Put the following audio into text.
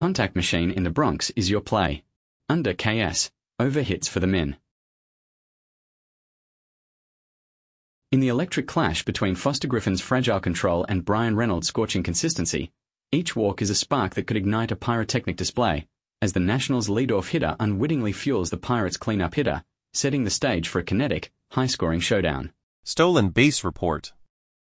Contact Machine in the Bronx is your play. Under KS, over hits for the Min. In the electric clash between Foster Griffin's fragile control and Brian Reynolds' scorching consistency, each walk is a spark that could ignite a pyrotechnic display, as the Nationals' leadoff hitter unwittingly fuels the Pirates' cleanup hitter, setting the stage for a kinetic, high-scoring showdown. Stolen Base Report.